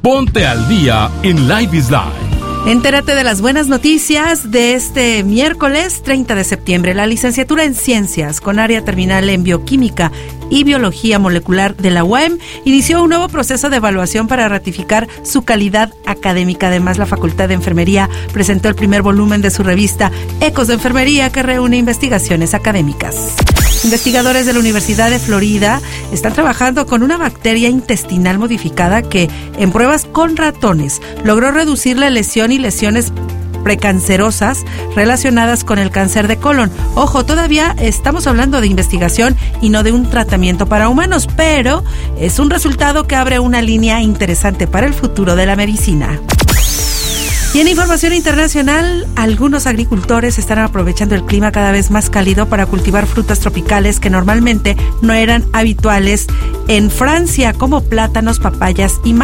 Ponte al día en Life is Life. Entérate de las buenas noticias de este miércoles 30 de septiembre. La licenciatura en Ciencias con área terminal en Bioquímica y Biología Molecular de la UAM inició un nuevo proceso de evaluación para ratificar su calidad académica. Además, la Facultad de Enfermería presentó el primer volumen de su revista Ecos de Enfermería, que reúne investigaciones académicas. Investigadores de la Universidad de Florida están trabajando con una bacteria intestinal modificada que, en pruebas con ratones, logró reducir la lesión y lesiones precancerosas relacionadas con el cáncer de colon. Ojo, todavía estamos hablando de investigación y no de un tratamiento para humanos, pero es un resultado que abre una línea interesante para el futuro de la medicina. Y en información internacional, algunos agricultores están aprovechando el clima cada vez más cálido para cultivar frutas tropicales que normalmente no eran habituales en Francia, como plátanos, papayas y